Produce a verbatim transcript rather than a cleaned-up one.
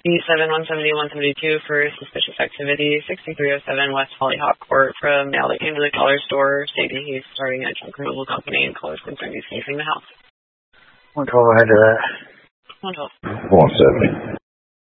seven one seventy one seventy two for suspicious activity, sixty-three oh seven West Hollyhock Court, from male that came to the color store stating he's starting a junk removal company and callers concerned he's sneaking the house. One twelve, ahead to that. One twelve. One seventy.